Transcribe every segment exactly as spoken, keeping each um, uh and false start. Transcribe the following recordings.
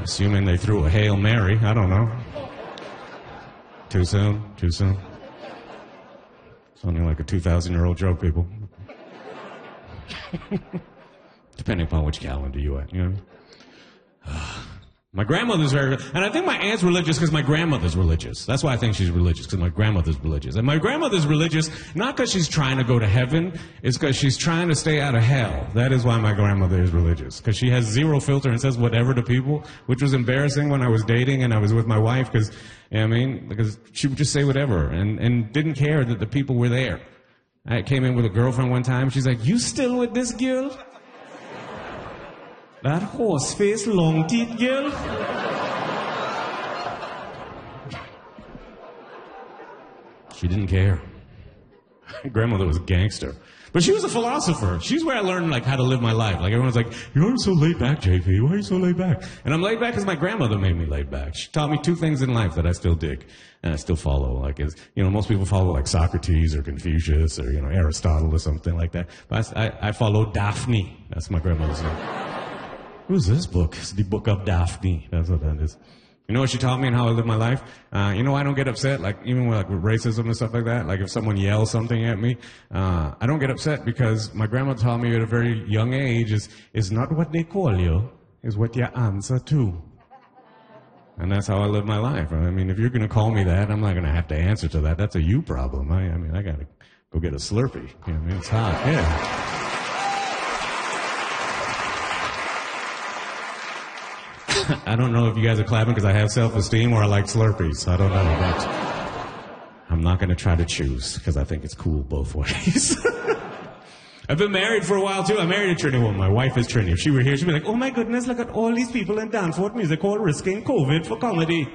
Assuming they threw a Hail Mary. I don't know. Too soon? Too soon? It's only like a two thousand year old joke, people. Depending upon which calendar you at, you know? My grandmother's very, and I think my aunt's religious because my grandmother's religious. That's why I think she's religious, because my grandmother's religious. And my grandmother's religious, not because she's trying to go to heaven, it's because she's trying to stay out of hell. That is why my grandmother is religious. Because she has zero filter and says whatever to people, which was embarrassing when I was dating and I was with my wife, because, you know what I mean? Because she would just say whatever and, and didn't care that the people were there. I came in with a girlfriend one time, she's like, "You still with this girl? That horse-faced, long-teeth girl?" She didn't care. My grandmother was a gangster. But she was a philosopher. She's where I learned, like, how to live my life. Like, everyone's like, "You're so laid back, J P. Why are you so laid back?" And I'm laid back because my grandmother made me laid back. She taught me two things in life that I still dig and I still follow. Like, is, you know, most people follow, like, Socrates or Confucius or, you know, Aristotle or something like that. But I, I, I follow Daphne. That's my grandmother's name. Who's this book? It's the Book of Daphne. That's what that is. You know what she taught me and how I live my life? Uh, you know, I don't get upset, like, even with, like, with racism and stuff like that. Like, if someone yells something at me, uh, I don't get upset because my grandma taught me at a very young age is, is not what they call you, is what you answer to. And that's how I live my life. I mean, if you're going to call me that, I'm not going to have to answer to that. That's a you problem. I, I mean, I got to go get a Slurpee. You know, I mean, it's hot. Yeah. I don't know if you guys are clapping because I have self-esteem or I like Slurpees. I don't know. But I'm not going to try to choose because I think it's cool both ways. I've been married for a while, too. I married a Trini woman. My wife is Trini. If she were here, she'd be like, "Oh, my goodness, look at all these people in Danforth Music Hall risking COVID for comedy.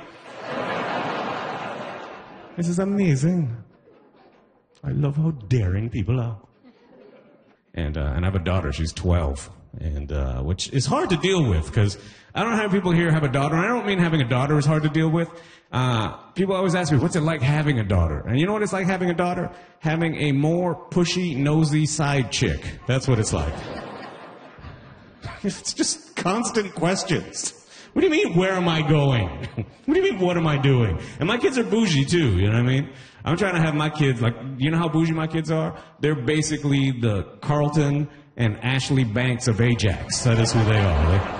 This is amazing. I love how daring people are." And, uh, and I have a daughter. She's twelve. And, uh, which is hard to deal with because I don't have people here have a daughter. And I don't mean having a daughter is hard to deal with. Uh, people always ask me, what's it like having a daughter? And you know what it's like having a daughter? Having a more pushy, nosy side chick. That's what it's like. It's just constant questions. What do you mean, where am I going? What do you mean, what am I doing? And my kids are bougie, too, you know what I mean? I'm trying to have my kids, like, you know how bougie my kids are? They're basically the Carlton and Ashley Banks of Ajax. That is who they are. They,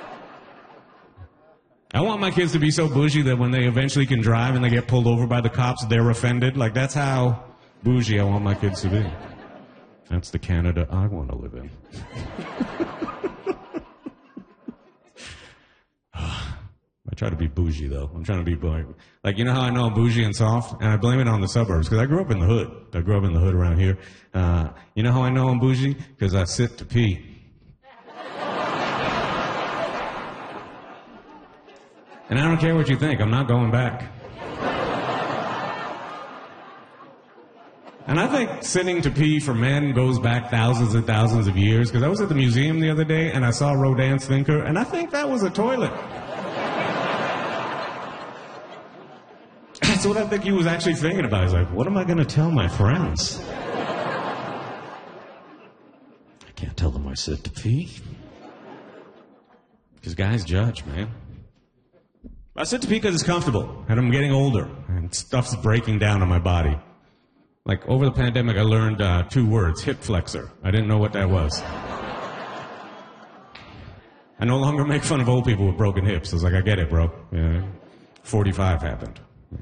I want my kids to be so bougie that when they eventually can drive and they get pulled over by the cops, they're offended. Like, that's how bougie I want my kids to be. That's the Canada I want to live in. I try to be bougie, though. I'm trying to be, like, you know how I know I'm bougie and soft? And I blame it on the suburbs, because I grew up in the hood. I grew up in the hood around here. Uh, you know how I know I'm bougie? Because I sit to pee. And I don't care what you think. I'm not going back. And I think sitting to pee for men goes back thousands and thousands of years, because I was at the museum the other day, and I saw Rodin's Thinker, and I think that was a toilet. That's what I think he was actually thinking about. He's like, what am I going to tell my friends? I can't tell them I sit to pee. Because guys judge, man. I sit to pee because it's comfortable, and I'm getting older, and stuff's breaking down on my body. Like, over the pandemic, I learned uh, two words, hip flexor. I didn't know what that was. I no longer make fun of old people with broken hips. I was like, I get it, bro. Yeah. forty-five happened.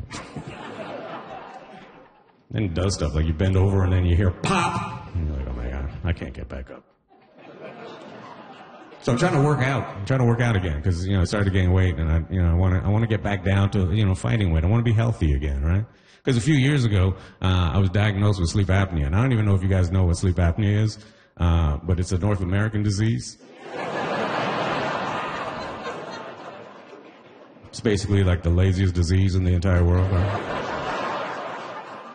Then it does stuff like you bend over and then you hear pop. And you're like, oh my God, I can't get back up. So I'm trying to work out. I'm trying to work out again because, you know, I started to gain weight and I, you know, I want to, I want to get back down to, you know, fighting weight. I want to be healthy again, right? Because a few years ago, uh, I was diagnosed with sleep apnea. And I don't even know if you guys know what sleep apnea is, uh, but it's a North American disease. It's basically like the laziest disease in the entire world. Right?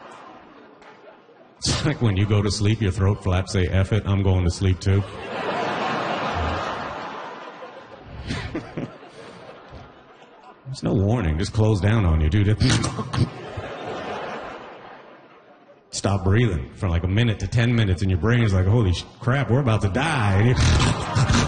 It's like when you go to sleep, your throat flaps say, F it, I'm going to sleep too. There's no warning, just close down on you, dude. Stop breathing for like a minute to ten minutes and your brain is like, holy crap, we're about to die.